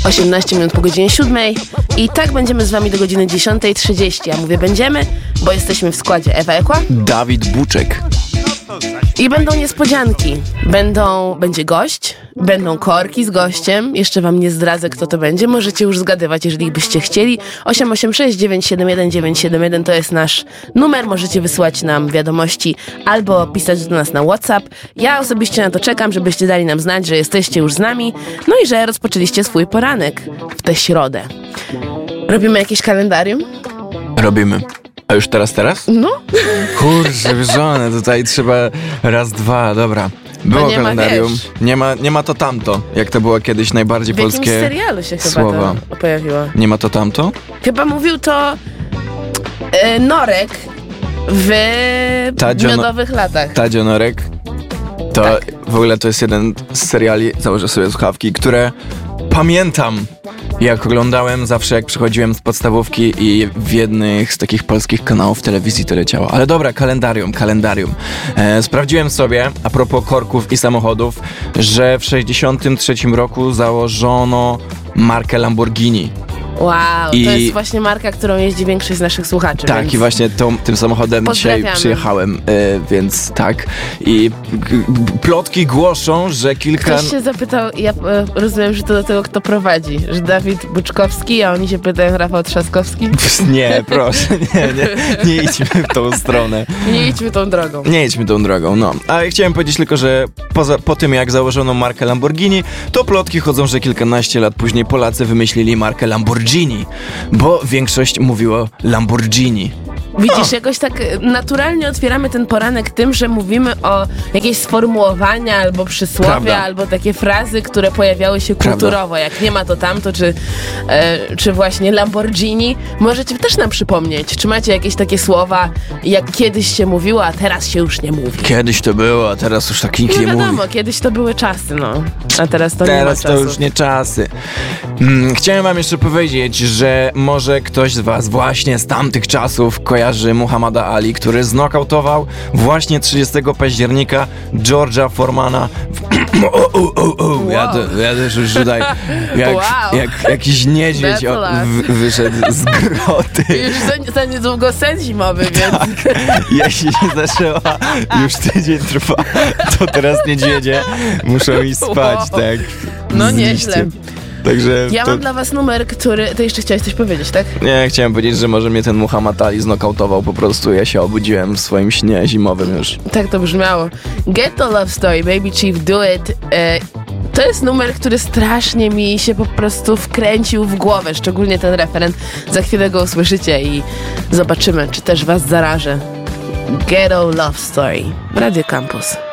18 minut po godzinie 7 i tak będziemy z wami do godziny 10:30. Ja mówię będziemy, bo jesteśmy w składzie Ewa Ekła, Dawid Buczek i będą niespodzianki. Będzie gość, będą korki z gościem. Jeszcze wam nie zdradzę, kto to będzie. Możecie już zgadywać, jeżeli byście chcieli. 886 971 971 to jest nasz numer. Możecie wysyłać nam wiadomości albo pisać do nas na WhatsApp. Ja osobiście na to czekam, żebyście dali nam znać, że jesteście już z nami. No i że rozpoczęliście swój poranek w tę środę. Robimy jakieś kalendarium? robimy. A już teraz? No. Kurczę, żonę, tutaj trzeba raz, dwa, dobra. Było kalendarium. Nie ma to tamto, jak to było kiedyś najbardziej w polskie jakimś serialu się słowa. Chyba to pojawiło. Nie ma to tamto? Chyba mówił to Norek w Miodowych latach. Tadzio Norek. To tak. W ogóle to jest jeden z seriali, założę sobie słuchawki, które pamiętam, jak oglądałem zawsze, jak przychodziłem z podstawówki i w jednych z takich polskich kanałów telewizji to leciało. Ale dobra, kalendarium. Sprawdziłem sobie, a propos korków i samochodów, że w 1963 roku założono markę Lamborghini. Wow, to jest właśnie marka, którą jeździ większość z naszych słuchaczy. Tak, więc... i właśnie tym samochodem dzisiaj przyjechałem, więc tak. I plotki głoszą, że Ktoś się zapytał, ja rozumiem, że to do tego, kto prowadzi, że Dawid Buczkowski, a oni się pytają, Rafał Trzaskowski? Nie, proszę, nie idźmy w tą stronę. Nie idźmy tą drogą. No. A ja chciałem powiedzieć tylko, że po tym, jak założono markę Lamborghini, to plotki chodzą, że kilkanaście lat później Polacy wymyślili markę Lamborghini, bo większość mówiło Lamborghini. Widzisz, jakoś tak naturalnie otwieramy ten poranek tym, że mówimy o jakieś sformułowania albo przysłowia, Prawda. albo takie frazy, które pojawiały się kulturowo. Jak nie ma to tamto, czy właśnie Lamborghini. Możecie też nam przypomnieć, czy macie jakieś takie słowa, jak kiedyś się mówiło, a teraz się już nie mówi. Kiedyś to było, a teraz już tak nikt nie mówi. Wiadomo, kiedyś to były czasy, no. A teraz to nie ma Teraz to czasów. już nie czasy. Chciałem wam jeszcze powiedzieć, że może ktoś z was właśnie z tamtych czasów kojarzy Muhammada Ali, który znokautował właśnie 30 października George'a Foremana Wow. Ja też już tutaj jak jakiś niedźwiedź wyszedł z groty. Już za niedługo sen zimowy, więc... Jeśli się zaczęła, już tydzień trwa, to teraz niedźwiedzie muszą iść spać, tak? No nieźle. Także ja mam dla was numer, który... Ty jeszcze chciałeś coś powiedzieć, tak? Nie, chciałem powiedzieć, że może mnie ten Muhammad Ali znokautował po prostu. Ja się obudziłem w swoim śnie zimowym już. Tak to brzmiało. Get the Love Story, Baby Chief, Do It. To jest numer, który strasznie mi się po prostu wkręcił w głowę, szczególnie ten referen. Za chwilę go usłyszycie i zobaczymy, czy też was zarażę. Ghetto Love Story. Radio Campus.